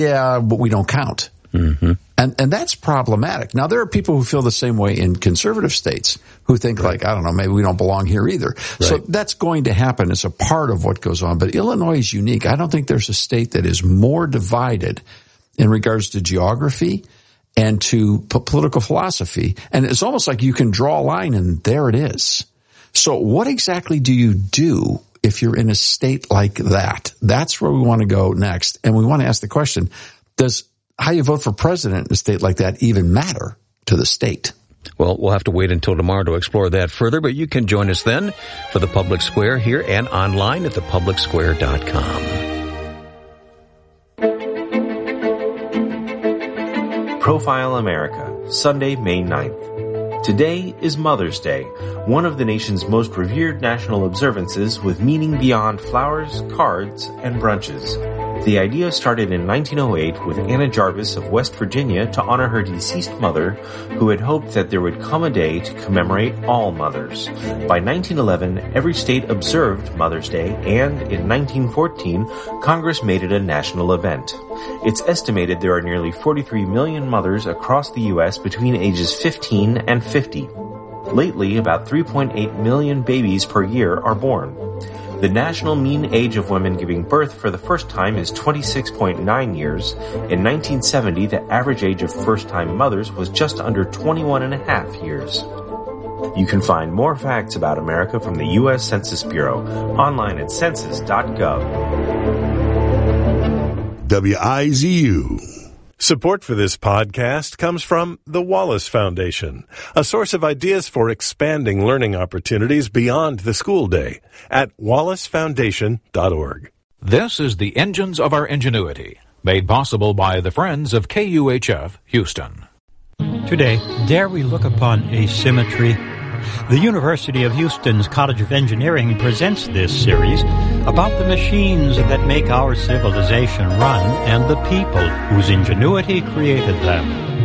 yeah, but we don't count. Mm-hmm. And that's problematic. Now, there are people who feel the same way in conservative states who think like, I don't know, maybe we don't belong here either. Right. So that's going to happen as a part of what goes on. But Illinois is unique. I don't think there's a state that is more divided in regards to geography and to political philosophy. And it's almost like you can draw a line and there it is. So what exactly do you do if you're in a state like that? That's where we want to go next. And we want to ask the question, does how you vote for president in a state like that even matter to the state? Well, we'll have to wait until tomorrow to explore that further, but you can join us then for The Public Square here and online at thepublicsquare.com. Profile America, Sunday, May 9th. Today is Mother's Day, one of the nation's most revered national observances with meaning beyond flowers, cards, and brunches. The idea started in 1908 with Anna Jarvis of West Virginia to honor her deceased mother, who had hoped that there would come a day to commemorate all mothers. By 1911, every state observed Mother's Day, and in 1914, Congress made it a national event. It's estimated there are nearly 43 million mothers across the U.S. between ages 15 and 50. Lately, about 3.8 million babies per year are born. The national mean age of women giving birth for the first time is 26.9 years. In 1970, the average age of first-time mothers was just under 21.5 years. You can find more facts about America from the U.S. Census Bureau online at census.gov. WIZU. Support for this podcast comes from the Wallace Foundation, a source of ideas for expanding learning opportunities beyond the school day at wallacefoundation.org. This is the Engines of Our Ingenuity, made possible by the friends of KUHF Houston. Today, dare we look upon asymmetry? The University of Houston's College of Engineering presents this series about the machines that make our civilization run and the people whose ingenuity created them.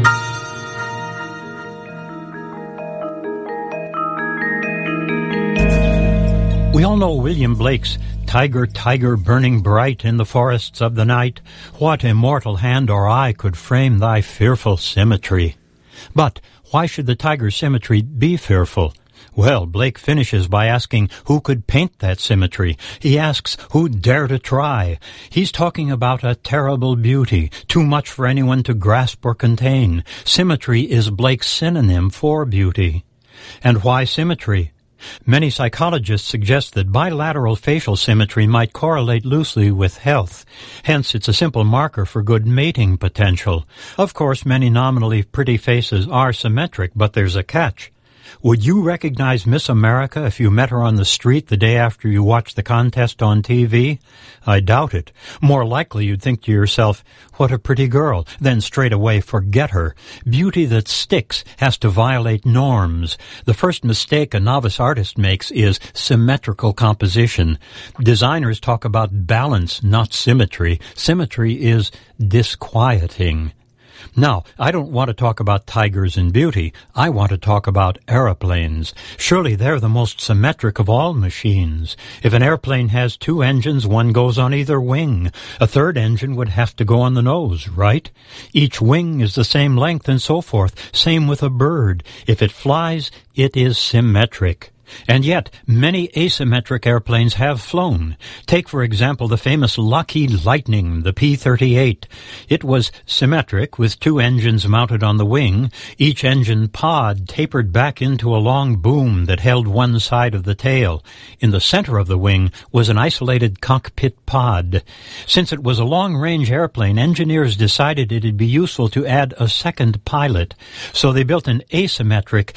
We all know William Blake's "Tiger, tiger, burning bright in the forests of the night, what immortal hand or eye could frame thy fearful symmetry?" But why should the tiger's symmetry be fearful? Well, Blake finishes by asking who could paint that symmetry. He asks who'd dare to try. He's talking about a terrible beauty, too much for anyone to grasp or contain. Symmetry is Blake's synonym for beauty. And why symmetry? Many psychologists suggest that bilateral facial symmetry might correlate loosely with health. Hence, it's a simple marker for good mating potential. Of course, many nominally pretty faces are symmetric, but there's a catch. Would you recognize Miss America if you met her on the street the day after you watched the contest on TV? I doubt it. More likely you'd think to yourself, what a pretty girl, then straight away forget her. Beauty that sticks has to violate norms. The first mistake a novice artist makes is symmetrical composition. Designers talk about balance, not symmetry. Symmetry is disquieting. Now, I don't want to talk about tigers and beauty. I want to talk about aeroplanes. Surely they're the most symmetric of all machines. If an airplane has two engines, one goes on either wing. A third engine would have to go on the nose, right? Each wing is the same length and so forth. Same with a bird. If it flies, it is symmetric. And yet, many asymmetric airplanes have flown. Take, for example, the famous Lockheed Lightning, the P-38. It was symmetric, with two engines mounted on the wing. Each engine pod tapered back into a long boom that held one side of the tail. In the center of the wing was an isolated cockpit pod. Since it was a long-range airplane, engineers decided it'd be useful to add a second pilot. So they built an asymmetric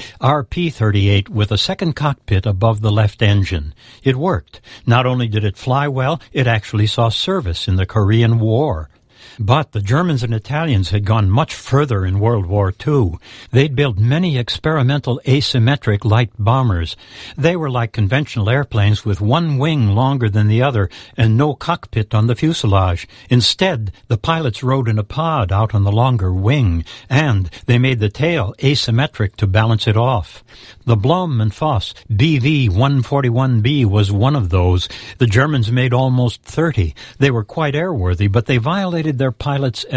RP-38 with a second cockpit above the left engine. It worked. Not only did it fly well, it actually saw service in the Korean War. But the Germans and Italians had gone much further in World War II. They'd built many experimental asymmetric light bombers. They were like conventional airplanes with one wing longer than the other and no cockpit on the fuselage. Instead, the pilots rode in a pod out on the longer wing, and they made the tail asymmetric to balance it off. The Blom and Voss BV-141B was one of those. The Germans made almost 30. They were quite airworthy, but they violated their pilots